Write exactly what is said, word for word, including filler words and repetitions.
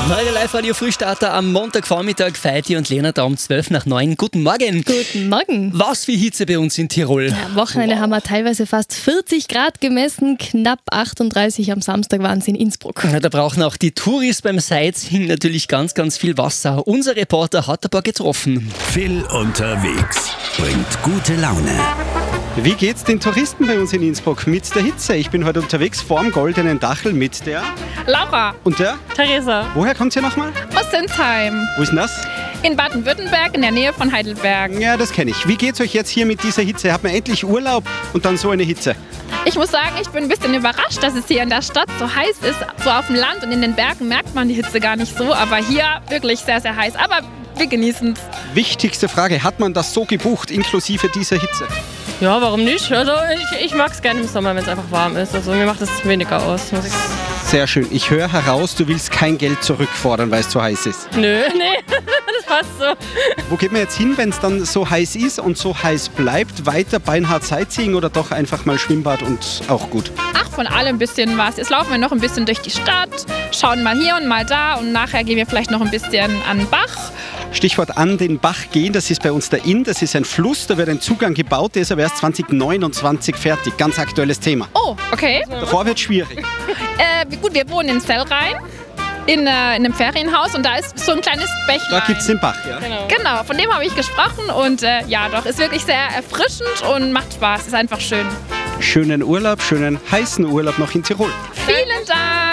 Eure Live-Radio-Frühstarter am Montagvormittag, Feiti und Lena da um zwölf nach neun. Guten Morgen. Guten Morgen. Was für Hitze bei uns in Tirol. Ja, am Wochenende wow. haben wir teilweise fast vierzig Grad gemessen, knapp achtunddreißig am Samstag waren es in Innsbruck. Ja, da brauchen auch die Touris beim Sightseeing natürlich ganz, ganz viel Wasser. Unser Reporter hat ein paar getroffen. Phil unterwegs bringt gute Laune. Wie geht's den Touristen bei uns in Innsbruck mit der Hitze? Ich bin heute unterwegs vorm Goldenen Dachel mit der... Laura. Und der? Theresa. Woher kommt ihr nochmal? Aus Sinsheim. Wo ist denn das? In Baden-Württemberg, in der Nähe von Heidelberg. Ja, das kenne ich. Wie geht's euch jetzt hier mit dieser Hitze? Habt ihr endlich Urlaub und dann so eine Hitze? Ich muss sagen, ich bin ein bisschen überrascht, dass es hier in der Stadt so heiß ist. So auf dem Land und in den Bergen merkt man die Hitze gar nicht so, aber hier wirklich sehr, sehr heiß. Aber wir genießen es. Wichtigste Frage, hat man das so gebucht, inklusive dieser Hitze? Ja, warum nicht? Also ich, ich mag es gerne im Sommer, wenn es einfach warm ist. Also mir macht es weniger aus, muss ich sagen. Sehr schön. Ich höre heraus, du willst kein Geld zurückfordern, weil es zu heiß ist. Nö, nee, das passt so. Wo geht man jetzt hin, wenn es dann so heiß ist und so heiß bleibt? Weiter beinhart Sightseeing oder doch einfach mal Schwimmbad und auch gut? Ach, von allem ein bisschen was. Jetzt laufen wir noch ein bisschen durch die Stadt, schauen mal hier und mal da und nachher gehen wir vielleicht noch ein bisschen an den Bach. Stichwort an den Bach gehen, das ist bei uns der Inn, das ist ein Fluss, da wird ein Zugang gebaut, der ist aber erst zwanzig neunundzwanzig fertig. Ganz aktuelles Thema. Oh, okay. Davor wird es schwierig. Äh, gut, wir wohnen in Sellrhein, in, äh, in einem Ferienhaus und da ist so ein kleines Bächlein. Da gibt es den Bach, ja. Genau, genau von dem habe ich gesprochen und äh, ja doch, ist wirklich sehr erfrischend und macht Spaß, ist einfach schön. Schönen Urlaub, schönen heißen Urlaub noch in Tirol. Vielen Dank.